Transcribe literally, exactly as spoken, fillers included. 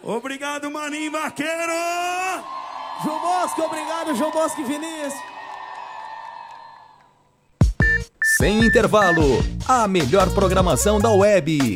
Obrigado, Maninho Vaqueiro! João Bosco, obrigado, João Bosco e Vinícius. Sem intervalo, a melhor programação da web.